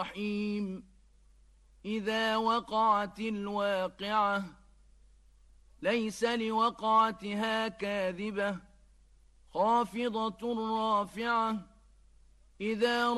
الرحيم إذا وقعت الواقعة ليس لوقعتها كاذبة خافضة رافعة إذا